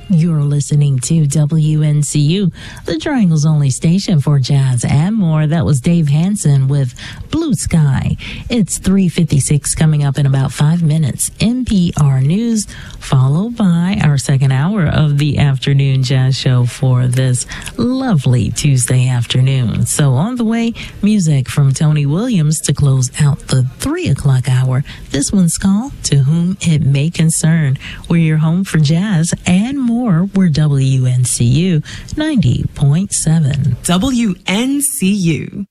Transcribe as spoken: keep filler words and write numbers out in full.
You're listening to W N C U, the Triangle's only station for jazz and more. That was Dave Hansen with Blue Sky. It's three fifty-six, coming up in about five minutes. N P R News, followed by our second hour of the afternoon jazz show for this lovely Tuesday afternoon. So on the way, music from Tony Williams to close out the three o'clock hour. This one's called To Whom It May Concern. We're your home for jazz and more. We're W N C U ninety point seven. W N C U.